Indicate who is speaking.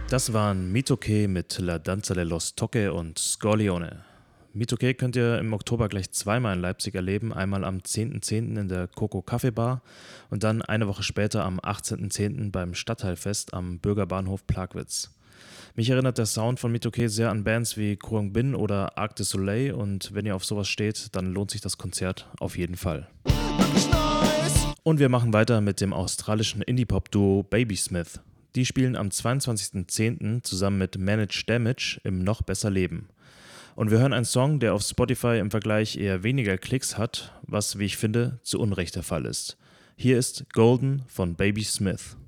Speaker 1: Das waren Mitoke mit La Danza de los Toque und Scorleone. Mitoke könnt ihr im Oktober gleich zweimal in Leipzig erleben. Einmal am 10.10. in der Coco Kaffee Bar und dann eine Woche später am 18.10. beim Stadtteilfest am Bürgerbahnhof Plagwitz. Mich erinnert der Sound von Mitoke sehr an Bands wie Khruangbin Bin oder Arc de Soleil und wenn ihr auf sowas steht, dann lohnt sich das Konzert auf jeden Fall. Und wir machen weiter mit dem australischen Indie-Pop-Duo Babysmith. Die spielen am 22.10. zusammen mit Manage Damage im Noch besser Leben. Und wir hören einen Song, der auf Spotify im Vergleich eher weniger Klicks hat, was, wie ich finde, zu Unrecht der Fall ist. Hier ist Golden von Babysmith.